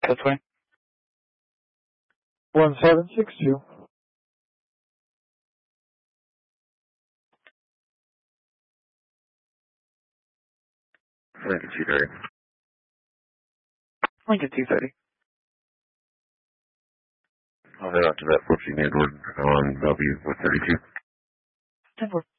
Code 20. 1762. Lincoln 230. Lincoln 230. I'll head out to that 14 Edward on Bellevue with 32. 10-4.